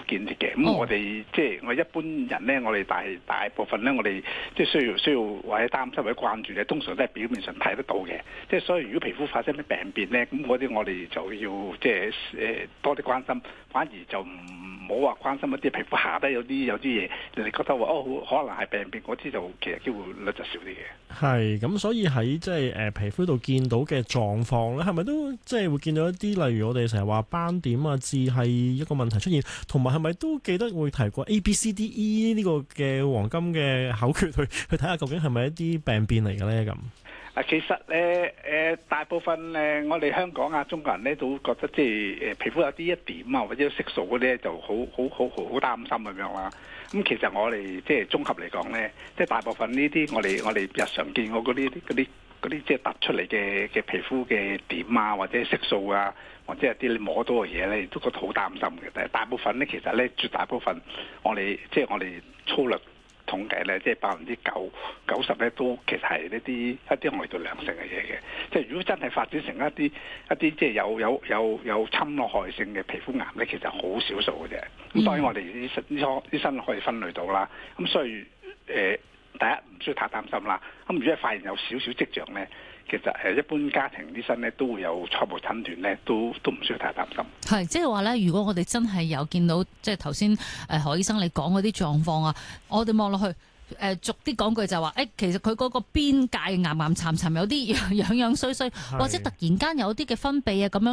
見啲嘅。咁我哋即係我一般人咧，我哋大部分咧，我哋即係需要或者擔心或者關注咧，通常都係表面上睇得到嘅。即係所以如果皮膚發生咩病變咧，咁嗰啲我哋就要即係多啲關心，反而就唔好話關心一啲皮膚下低有啲嘢，人哋覺得話可能係病變，嗰啲就其實機會率就少啲嘅。 係咁，所以喺即係皮膚度見到嘅狀況咧，係咪都即係會見到一啲，例如我哋成日話斑點啊、痣係一個問題出現，同埋係咪都記得會提過 ABCDE 呢個嘅黃金嘅口訣去睇下究竟係咪一啲病變嚟嘅咧咁？ 其實大部分我哋香港啊、中國人咧都覺得即係皮膚有啲一點啊或者色素嗰啲咧就好擔心咁樣啦。咁其實我哋即係綜合嚟講咧，即係大部分呢啲我哋日常見過嗰啲即係突出嚟嘅皮膚嘅點啊或者色素啊或者係啲你摸到嘅嘢咧，都覺得好擔心嘅。但係大部分咧其實咧絕大部分我哋粗略統計咧，即係90%咧都其實係一啲外在良性嘅嘢嘅。即係如果真係發展成一啲即係有侵略害性嘅皮膚癌咧，其實好少數嘅啫。咁當然我哋啲身可以分類到啦。咁所以第一唔需要太擔心啦。咁如果係發現有少少跡象咧，其實一般家庭醫生咧都會有初步診斷咧，都唔需要太擔心。 係即係話咧，如果我哋真係有見到即係頭先何醫生你講嗰啲狀況啊，我哋望落去逐啲講句就話其實佢嗰個邊界岩岩巉巉有啲樣衰衰，或者突然間有啲嘅分泌啊咁樣。